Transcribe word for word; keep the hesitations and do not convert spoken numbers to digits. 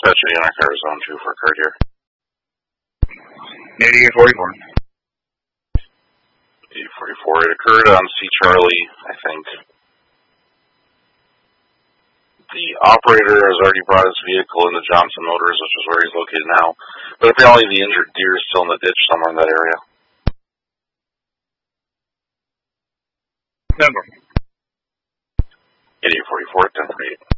Dispatch in our car zone two for card here. eighty-eight forty-four. eighty-eight forty-four. It occurred on C. Charlie, I think. The operator has already brought his vehicle into Johnson Motors, which is where he's located now. But apparently the injured deer is still in the ditch somewhere in that area. Denver. eighty-eight forty-four, ten forty-eight.